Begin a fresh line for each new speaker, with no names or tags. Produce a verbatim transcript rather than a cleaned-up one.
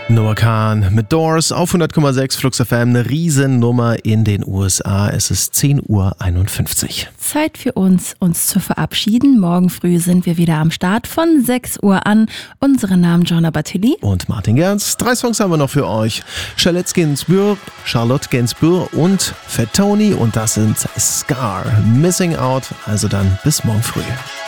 Noah Kahn mit Doors auf hundert Komma sechs Flux F M, eine Riesennummer in den U S A. Es ist zehn Uhr einundfünfzig.
Zeit für uns, uns zu verabschieden. Morgen früh sind wir wieder am Start von sechs Uhr an. Unsere Namen Joanna Bartilli
und Martin Gerz. Drei Songs haben wir noch für euch. Charlotte Gainsbourg, Charlotte Gainsbourg und Fat Tony. Und das sind Scar, Missing Out. Also dann bis morgen früh.